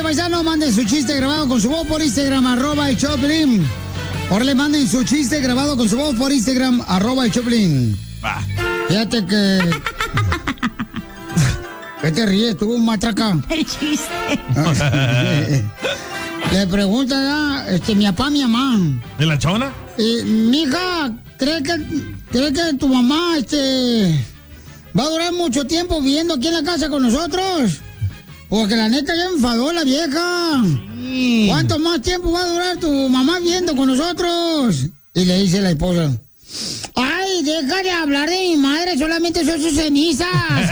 paisano, manden su chiste grabado con su voz por Instagram, @el-Choplin. Ahora le manden su chiste grabado con su voz por Instagram, @el-Choplin. Fíjate que... ¿Qué te ríes tú, matraca? El chiste. Le pregunta mi papá, mi mamá. ¿De la chona? Mija, ¿cree que tu mamá va a durar mucho tiempo viviendo aquí en la casa con nosotros? Porque la neta ya enfadó la vieja. ¿Cuánto más tiempo va a durar tu mamá viviendo con nosotros? Y le dice la esposa: ay, deja de hablar de mi madre, solamente son sus cenizas.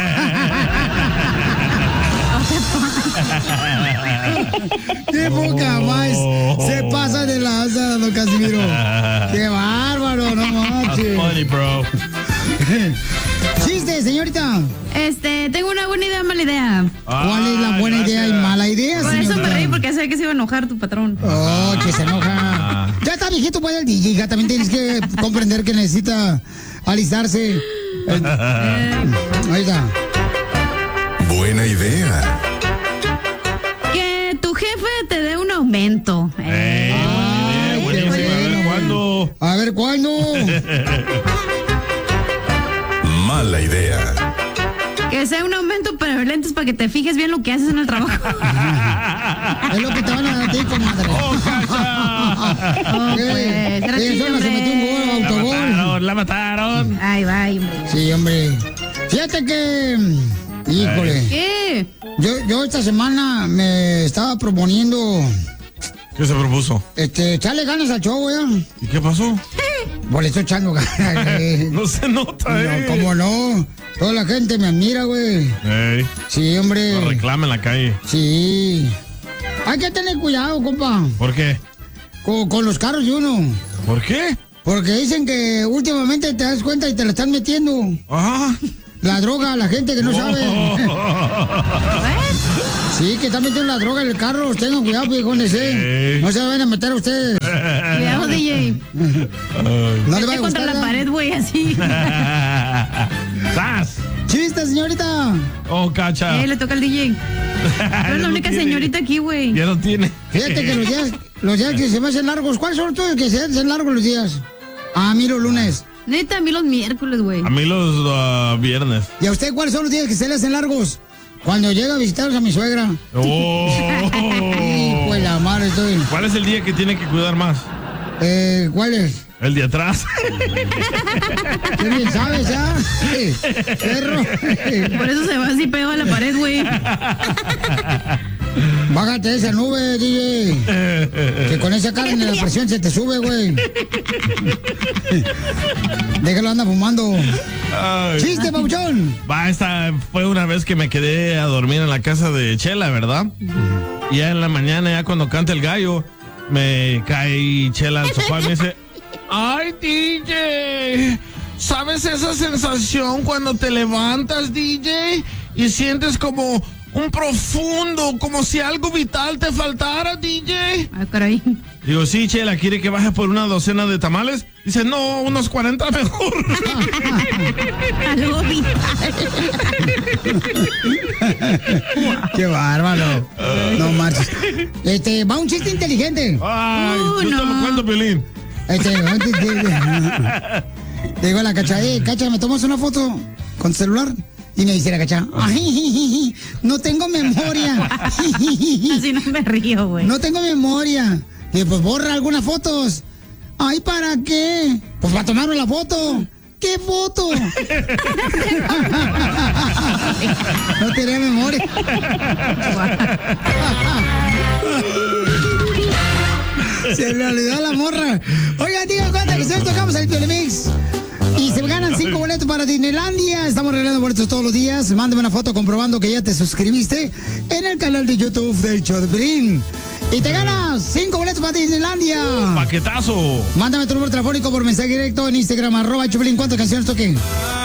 ¡Qué poca más! Se pasa de lanza, don Casimiro. ¡Qué bárbaro! No manches. Funny, bro. ¡Chiste, señorita! Tengo una buena idea, mala idea. ¿Cuál es la buena idea y mala idea, Por señorita? eso me reí, porque sabía que se iba a enojar tu patrón. Oh, que se enoja. Ya está viejito, pues el DJ. Ya también tienes que comprender que necesita alistarse. Ahí está. Buena idea. Que tu jefe te dé un aumento. Buenísimo. A ver, ¿cuándo? A ver, ¿cuándo? Mala idea. Que sea un aumento, pero lentes para que te fijes bien lo que haces en el trabajo. Es lo que te van a dar a ti, comadre. Solo se metió un gol, autogol. La mataron. Ay, va, hombre. Sí, hombre. Fíjate que... Híjole. ¿Qué? Yo esta semana me estaba proponiendo... ¿Qué se propuso? Echarle ganas al show, ¿ya? ¿Y qué pasó? Pues le estoy echando ganas, güey. No se nota, No, ¿cómo no? Toda la gente me admira, güey. Sí, hombre. Lo reclama en la calle. Sí. Hay que tener cuidado, compa. ¿Por qué? Con los carros de uno. ¿Por qué? Porque dicen que últimamente te das cuenta y te la están metiendo. Ajá. La droga a la gente que no sabe. Sí, que están metiendo la droga en el carro. Tengan cuidado, viejones, No se vayan a meter a ustedes. Cuidado, DJ. No le va a contra gustar. la pared, güey, así. ¡Sas! ¡Chiste, señorita! Oh, cacha. Le toca al DJ. No es la única señorita aquí, güey. Ya no tiene. Fíjate que los días que se me hacen largos, ¿cuáles son los que se hacen largos los días? A mí los lunes. Neta, a mí los miércoles, güey. A mí los viernes. ¿Y a usted cuáles son los días que se le hacen largos? Cuando llega a visitarlos a mi suegra. Oh. Pues la madre estoy. ¿Cuál es el día que tiene que cuidar más? ¿Cuál es? El de atrás. ¿Qué bien sabes, ya? Perro. Por eso se va así pegado a la pared, güey. Bájate de esa nube, DJ. Que con esa carne la presión se te sube, güey. Déjalo, anda fumando. Ay. ¡Chiste, papuchón! Esta fue una vez que me quedé a dormir en la casa de Chela, ¿verdad? Y ya en la mañana, ya cuando canta el gallo, me cae Chela al sofá y me dice: ¡ay, DJ! ¿Sabes esa sensación cuando te levantas, DJ? Y sientes como un profundo, como si algo vital te faltara, DJ. Ah, caray. Digo, sí, Chela, ¿quiere que baje por una docena de tamales? Dice, no, unos 40 mejor. Algo vital. ¡Qué bárbaro! No marches. Va un chiste inteligente. Ay, yo te lo cuento, Piolín. Te digo a la Cacha, Cacha, ¿me tomas una foto con tu celular? Y me dice la Cacha, ay, no tengo memoria. Así no me río, güey. No tengo memoria. Y pues borra algunas fotos. Ay, ¿para qué? Pues para tomarme la foto. ¿Qué foto? No tenía memoria. Se le olvidó la morra. Oigan, digan cuenta que nosotros tocamos el Piolimix. Y se ganan 5 boletos para Disneylandia. Estamos regalando boletos todos los días. Mándame una foto comprobando que ya te suscribiste en el canal de YouTube del Show de Piolín. Y te ganas 5 boletos para Disneylandia. ¡Paquetazo! Mándame tu número telefónico por mensaje directo en Instagram, @Choplin. ¿Cuántas canciones toquen?